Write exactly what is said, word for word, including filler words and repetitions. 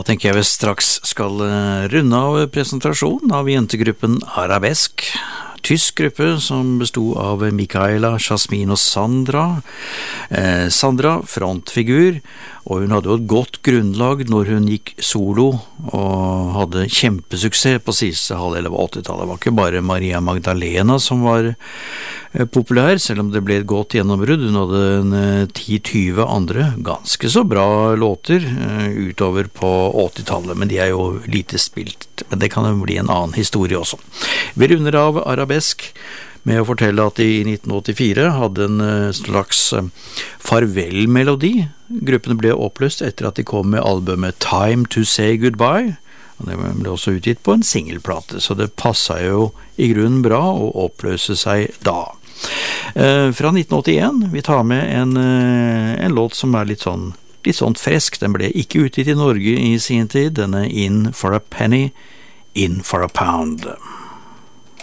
Da tenker jeg vi straks skal runde av presentasjonen av jentegruppen Arabesk. Tysk gruppe som bestod av Mikaela, Jasmin og Sandra. Eh, Sandra, frontfigur, og hun hadde jo et godt grunnlag når hun gikk solo og hadde kjempesuksess på siste halvdel av åttitallet. Det var ikke bare Maria Magdalena som var eh, populær, selv om det ble et godt gjennombrudd. Hun hadde en ti til tjue andre ganske så bra låter eh, utover på åttitallet, men de er jo lite spilt. Men det kan jo bli en annen historie også. Vi runder av Arabesk med å fortelle at de i nitten åttifire hadde en slags farvelmelodi. Gruppen ble oppløst etter at de kom med albumet Time to Say Goodbye. Og det ble også utgitt på en singelplate, så det passet jo i grunnen bra å oppløse seg da. Eh, fra nitten åttien, vi tar med en, en låt som er litt sånn, litt sånn fresk. Den ble ikke utgitt i Norge i sin tid. Den er In for a Penny, In for a Pound.